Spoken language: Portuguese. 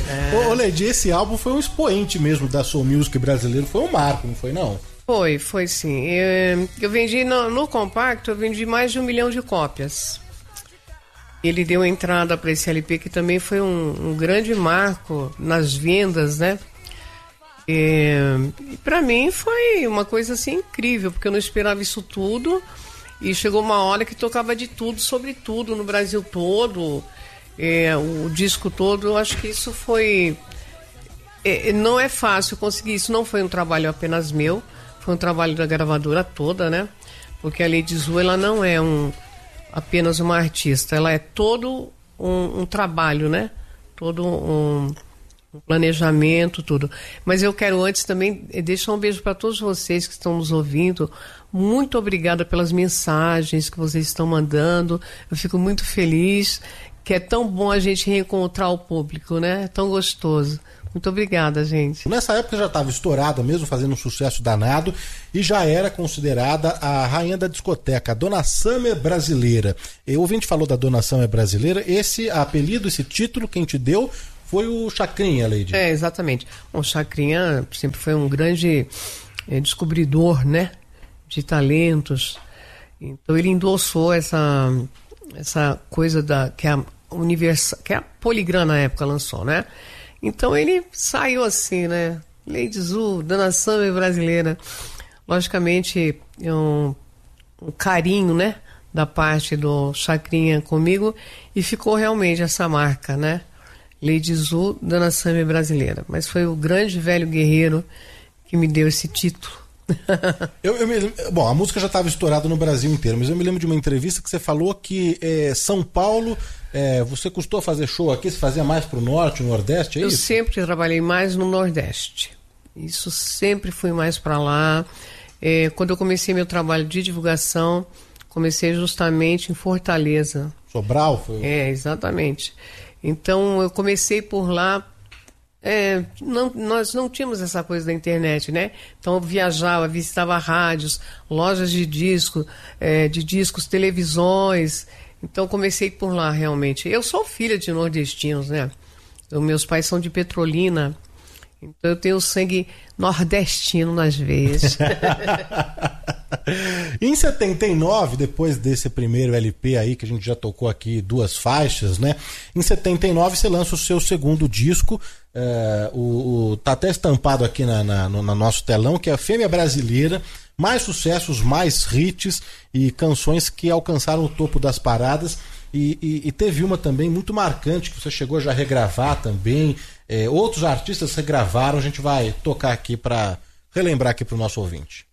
Ô, Leide, esse álbum foi um expoente mesmo da soul music brasileiro, foi um marco, não foi não? Foi sim. Eu vendi no compacto, eu vendi mais de 1 milhão de cópias. Ele deu entrada para esse LP, que também foi um grande marco nas vendas, né? E para mim foi uma coisa assim incrível, porque eu não esperava isso tudo. E chegou uma hora que tocava de tudo, sobre tudo, no Brasil todo. O disco todo, eu acho que isso foi... não é fácil conseguir isso, não foi um trabalho apenas meu, foi um trabalho da gravadora toda, né? Porque a Lady Zu, ela não é apenas uma artista, ela é todo um trabalho, né? Todo um planejamento, tudo. Mas eu quero antes também deixar um beijo para todos vocês que estão nos ouvindo. Muito obrigada pelas mensagens que vocês estão mandando. Eu fico muito feliz, que é tão bom a gente reencontrar o público, né? É tão gostoso. Muito obrigada, gente. Nessa época já estava estourada mesmo, fazendo um sucesso danado, e já era considerada a rainha da discoteca, a Dona Summer brasileira. O ouvinte falou da Dona Summer brasileira, esse apelido, esse título, quem te deu foi o Chacrinha, Leide. Exatamente. O Chacrinha sempre foi um grande descobridor, né, de talentos. Então ele endossou essa coisa que a Poligram na época lançou, né? Então ele saiu assim, né? Lady Zu, Dona Summer brasileira. Logicamente, um carinho, né? Da parte do Chacrinha comigo. E ficou realmente essa marca, né? Lady Zu, Dona Summer brasileira. Mas foi o grande velho guerreiro que me deu esse título. Bom, a música já estava estourada no Brasil inteiro, mas eu me lembro de uma entrevista que você falou que São Paulo, você custou fazer show aqui, você fazia mais pro norte, no nordeste, é isso? Eu sempre trabalhei mais no nordeste, isso sempre fui mais para lá. Quando eu comecei meu trabalho de divulgação, comecei justamente em Fortaleza. Sobral? Foi? Exatamente. Então eu comecei por lá. Nós não tínhamos essa coisa da internet, né? Então eu viajava, visitava rádios, lojas de discos, televisões. Então comecei por lá realmente. Eu sou filha de nordestinos, né? Meus pais são de Petrolina, então eu tenho sangue nordestino nas veias. Em 79, depois desse primeiro LP aí, que a gente já tocou aqui 2 faixas, né? Em 79 você lança o seu segundo disco, tá até estampado aqui no nosso telão, que é a Fêmea Brasileira. Mais sucessos, mais hits e canções que alcançaram o topo das paradas. E teve uma também muito marcante que você chegou já a regravar também. Outros artistas regravaram, a gente vai tocar aqui para relembrar aqui para o nosso ouvinte.